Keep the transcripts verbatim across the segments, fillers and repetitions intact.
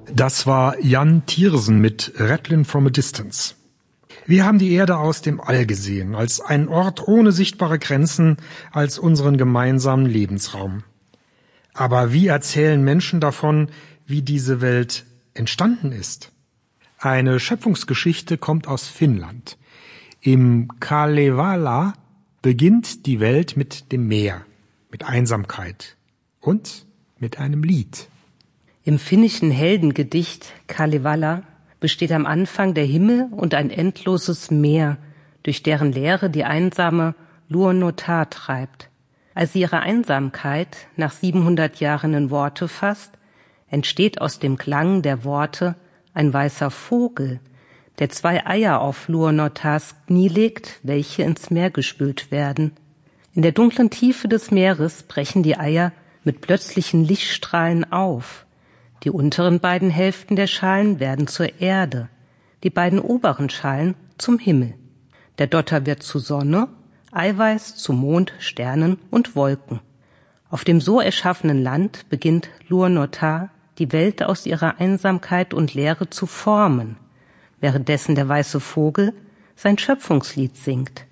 Das war Jan Tiersen mit Rattlin' from a Distance. Wir haben die Erde aus dem All gesehen, als einen Ort ohne sichtbare Grenzen, als unseren gemeinsamen Lebensraum. Aber wie erzählen Menschen davon, wie diese Welt entstanden ist? Eine Schöpfungsgeschichte kommt aus Finnland. Im Kalevala beginnt die Welt mit dem Meer, mit Einsamkeit und mit einem Lied. Im finnischen Heldengedicht Kalevala besteht am Anfang der Himmel und ein endloses Meer, durch deren Leere die einsame Luonnotar treibt. Als sie ihre Einsamkeit nach siebenhundert Jahren in Worte fasst, entsteht aus dem Klang der Worte ein weißer Vogel, der zwei Eier auf Luonnotars Knie legt, welche ins Meer gespült werden. In der dunklen Tiefe des Meeres brechen die Eier mit plötzlichen Lichtstrahlen auf. Die unteren beiden Hälften der Schalen werden zur Erde, die beiden oberen Schalen zum Himmel. Der Dotter wird zu Sonne, Eiweiß zu Mond, Sternen und Wolken. Auf dem so erschaffenen Land beginnt Luonnotar, die Welt aus ihrer Einsamkeit und Leere zu formen, währenddessen der weiße Vogel sein Schöpfungslied singt.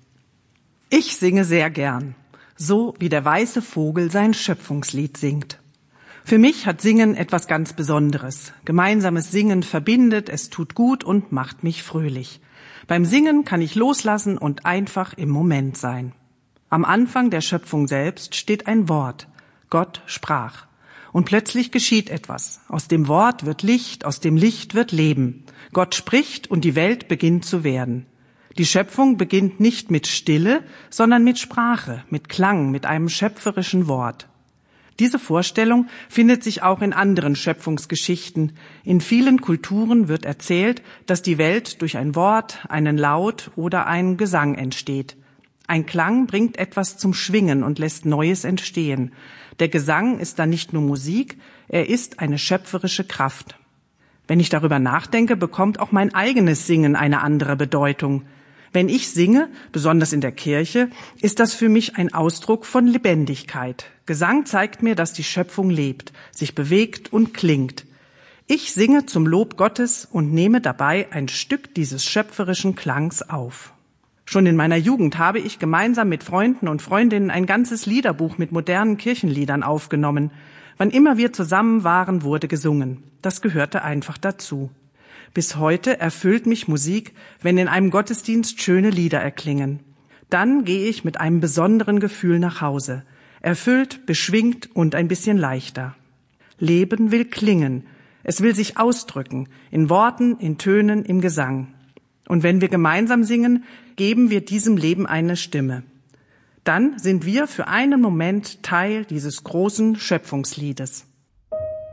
Ich singe sehr gern, so wie der weiße Vogel sein Schöpfungslied singt. Für mich hat Singen etwas ganz Besonderes. Gemeinsames Singen verbindet, es tut gut und macht mich fröhlich. Beim Singen kann ich loslassen und einfach im Moment sein. Am Anfang der Schöpfung selbst steht ein Wort. Gott sprach. Und plötzlich geschieht etwas. Aus dem Wort wird Licht, aus dem Licht wird Leben. Gott spricht und die Welt beginnt zu werden. Die Schöpfung beginnt nicht mit Stille, sondern mit Sprache, mit Klang, mit einem schöpferischen Wort. Diese Vorstellung findet sich auch in anderen Schöpfungsgeschichten. In vielen Kulturen wird erzählt, dass die Welt durch ein Wort, einen Laut oder einen Gesang entsteht. Ein Klang bringt etwas zum Schwingen und lässt Neues entstehen. Der Gesang ist dann nicht nur Musik, er ist eine schöpferische Kraft. Wenn ich darüber nachdenke, bekommt auch mein eigenes Singen eine andere Bedeutung. Wenn ich singe, besonders in der Kirche, ist das für mich ein Ausdruck von Lebendigkeit. Gesang zeigt mir, dass die Schöpfung lebt, sich bewegt und klingt. Ich singe zum Lob Gottes und nehme dabei ein Stück dieses schöpferischen Klangs auf. Schon in meiner Jugend habe ich gemeinsam mit Freunden und Freundinnen ein ganzes Liederbuch mit modernen Kirchenliedern aufgenommen. Wann immer wir zusammen waren, wurde gesungen. Das gehörte einfach dazu. Bis heute erfüllt mich Musik, wenn in einem Gottesdienst schöne Lieder erklingen. Dann gehe ich mit einem besonderen Gefühl nach Hause. Erfüllt, beschwingt und ein bisschen leichter. Leben will klingen. Es will sich ausdrücken. In Worten, in Tönen, im Gesang. Und wenn wir gemeinsam singen, geben wir diesem Leben eine Stimme. Dann sind wir für einen Moment Teil dieses großen Schöpfungsliedes.